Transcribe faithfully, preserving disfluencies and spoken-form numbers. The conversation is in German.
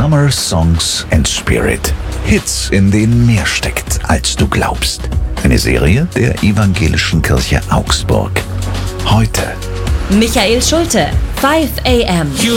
Summer Songs and Spirit. Hits, in denen mehr steckt, als du glaubst. Eine Serie der Evangelischen Kirche Augsburg. Heute Michael Schulte, five a m